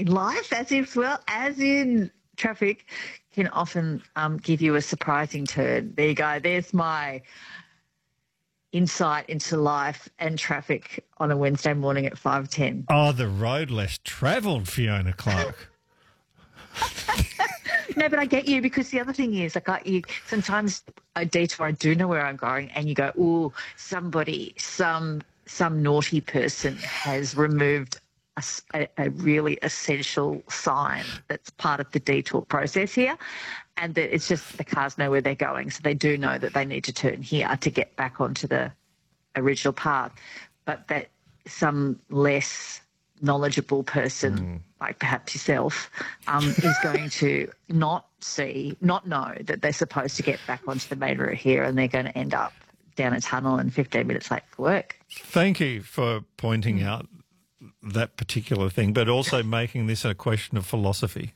in life, as in traffic, can often give you a surprising turn. There you go. There's my insight into life and traffic on a Wednesday morning at 5:10. Oh, the road less travelled, Fiona Clark. No, but I get you, because the other thing is, sometimes a detour, I do know where I'm going, and you go, "Ooh, somebody, some naughty person has removed a really essential sign that's part of the detour process here," and that it's just the cars know where they're going, so they do know that they need to turn here to get back onto the original path, but that some less knowledgeable person, like perhaps yourself, is going to not know that they're supposed to get back onto the main route here, and they're going to end up down a tunnel and 15 minutes late for work. Thank you for pointing out that particular thing, but also making this a question of philosophy.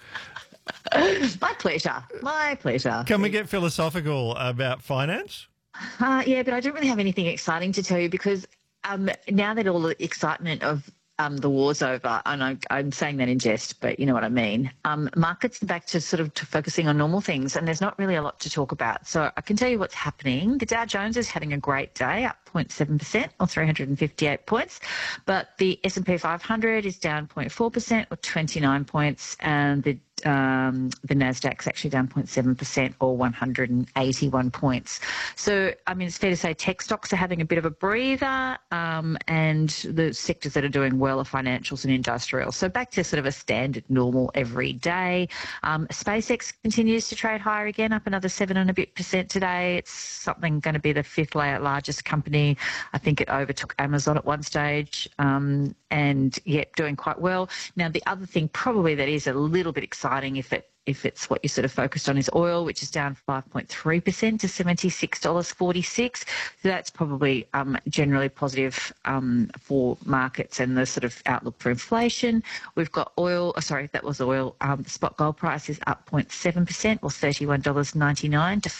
My pleasure. My pleasure. Can we get philosophical about finance? Yeah, but I don't really have anything exciting to tell you, because now that all the excitement of the war's over, and I'm saying that in jest, but you know what I mean. Markets are back to focusing on normal things, and there's not really a lot to talk about. So I can tell you what's happening. The Dow Jones is having a great day, up 0.7% or 358 points, but the S&P 500 is down 0.4% or 29 points, and the Nasdaq's actually down 0.7% or 181 points. So, I mean, it's fair to say tech stocks are having a bit of a breather, and the sectors that are doing well are financials and industrial. So back to sort of a standard normal every day. SpaceX continues to trade higher again, up another 7 and a bit percent today. It's something going to be the fifth largest company. I think it overtook Amazon at one stage, and yet doing quite well. Now, the other thing probably that is a little bit exciting, if it's what you're sort of focused on, is oil, which is down 5.3% to $76.46. So that's probably generally positive for markets and the sort of outlook for inflation. We've got oil. That was oil. The spot gold price is up 0.7% or $31.99 to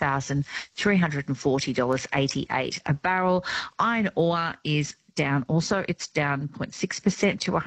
$4,340.88 a barrel. Iron ore is down also. It's down 0.6% to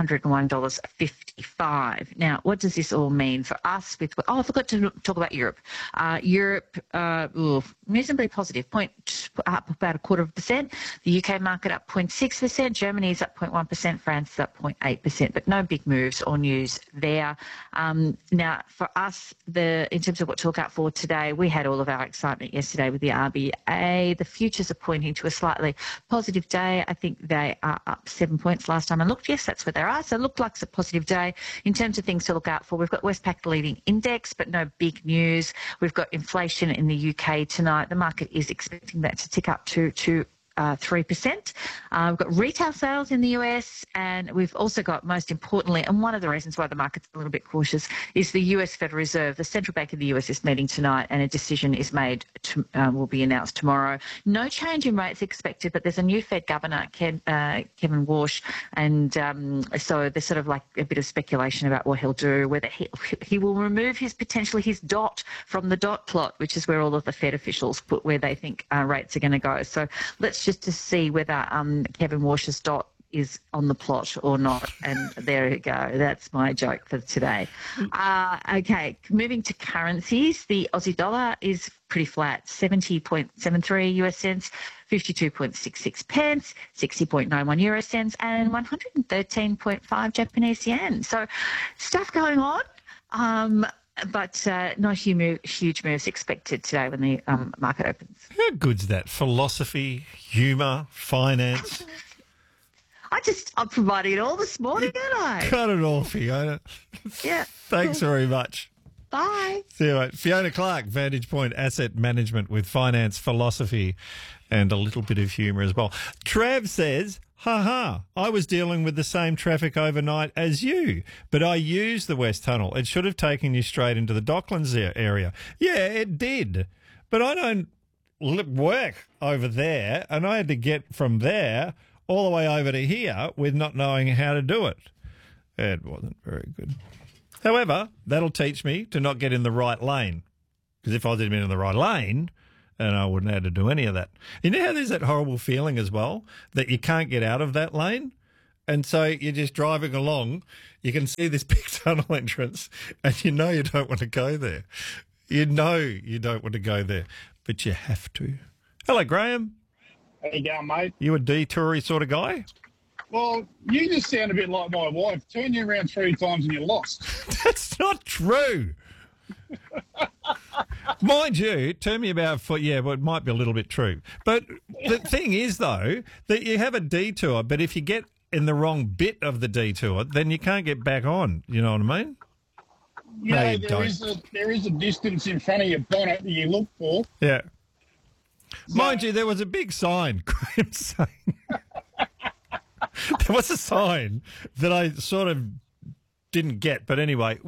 $101.55. Now, what does this all mean for us? I forgot to talk about Europe. Europe, reasonably positive, up about 0.25%. The UK market up 0.6%. Germany is up 0.1%. France is up 0.8%, but no big moves or news there. Now, for us, in terms of what to look out for today, we had all of our excitement yesterday with the RBA. The futures are pointing to a slightly positive day. I think they are up 7 points last time I looked. Yes, that's where they are. So it looked like it's a positive day. In terms of things to look out for, we've got Westpac leading index, but no big news. We've got inflation in the UK tonight. The market is expecting that to tick up to 3%. We've got retail sales in the US, and we've also got, most importantly, and one of the reasons why the market's a little bit cautious, is the US Federal Reserve. The central bank of the US is meeting tonight, and a decision is made will be announced tomorrow. No change in rates expected, but there's a new Fed governor, Kevin Warsh, and so there's sort of like a bit of speculation about what he'll do, whether he will remove his dot from the dot plot, which is where all of the Fed officials put where they think rates are going to go. So let's just to see whether Kevin Warsh's dot is on the plot or not. And there you go. That's my joke for today. Okay, moving to currencies. The Aussie dollar is pretty flat, 70.73 US cents, 52.66 pence, 60.91 euro cents, and 113.5 Japanese yen. So stuff going on. But not huge moves expected today when the market opens. How good's that? Philosophy, humour, finance. I'm providing it all this morning, aren't I? Cut it all, Fiona. Yeah. Thanks very much. Bye. See you later. Fiona Clark, Vantage Point Asset Management, with finance, philosophy, and a little bit of humour as well. Trav says, I was dealing with the same traffic overnight as you, but I used the West Tunnel. It should have taken you straight into the Docklands area. Yeah, it did. But I don't work over there, and I had to get from there all the way over to here with not knowing how to do it. It wasn't very good. However, that'll teach me to not get in the right lane, because if I was in the right lane, and I wouldn't have to do any of that. You know how there's that horrible feeling as well that you can't get out of that lane, And so you're just driving along, you can see this big tunnel entrance, and you know you don't want to go there. You know you don't want to go there, but you have to. Hello, Graham. How you going, mate? You a detoury sort of guy? Well, you just sound a bit like my wife. Turn you around 3 times and you're lost. That's not true. Mind you, turn me about foot. Yeah, well, it might be a little bit true. But the thing is, though, that you have a detour, but if you get in the wrong bit of the detour, then you can't get back on. You know what I mean? You No, know, you there is a distance in front of your bonnet that you look for. Yeah. Mind you, there was a big sign, Graham, saying... There was a sign that I sort of didn't get, but anyway...